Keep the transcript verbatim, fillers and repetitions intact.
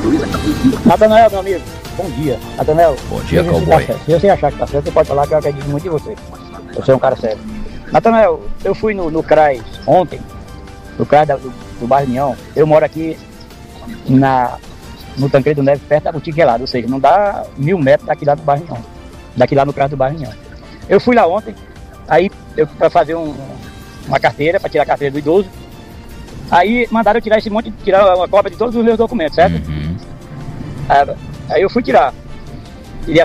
Natanael, meu amigo, bom dia. Natanael, Bom dia, se cowboy. tá, se você achar que tá certo, você pode falar que eu acredito muito em você. Você é um cara sério. Natanael, eu fui no, no C R A S ontem, no C R A S da, do, do bairro União. Eu moro aqui na, no Tancredo Neves, perto da Boutique Gelada, ou seja, não dá mil metros daqui lá do bairro União. Daqui lá no C R A S do bairro União. Eu fui lá ontem, aí eu para fazer um, uma carteira, para tirar a carteira do idoso. Aí mandaram eu tirar esse monte, tirar uma cópia de todos os meus documentos, certo? Uhum. Aí, aí eu fui tirar.